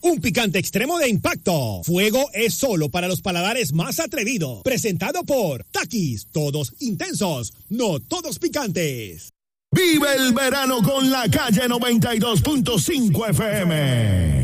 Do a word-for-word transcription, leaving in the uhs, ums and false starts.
un picante extremo de impacto. Fuego es solo para los paladares más atrevidos. Presentado por Takis, todos intensos, no todos picantes. Vive el verano con la Calle noventa y dos punto cinco F M.